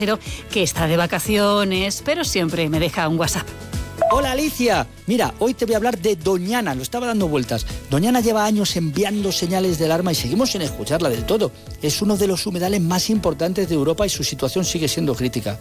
que está de vacaciones, pero siempre me deja un WhatsApp. Hola Alicia, mira, hoy te voy a hablar de Doñana, lo estaba dando vueltas. Doñana lleva años enviando señales de alarma y seguimos sin escucharla del todo. Es uno de los humedales más importantes de Europa y su situación sigue siendo crítica.